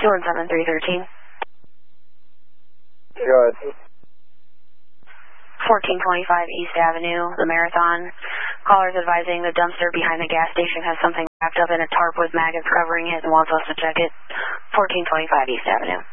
217-313. Go ahead. 1425 East Avenue, the Marathon. Callers advising the dumpster behind the gas station has something wrapped up in a tarp with maggots covering it and wants us to check it. 1425 East Avenue.